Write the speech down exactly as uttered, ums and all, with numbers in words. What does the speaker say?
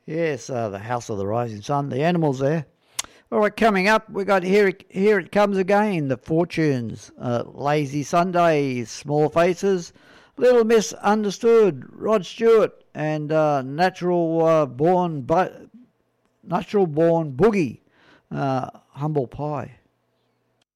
Yes, uh, the House of the Rising Sun, the animals there. All right, coming up, we got Here It, Here It Comes Again, The Fortunes, uh, Lazy Sunday, Small Faces, Little Misunderstood, Rod Stewart, and uh, Natural uh, Born Bu- Natural Born Boogie, uh, Humble Pie.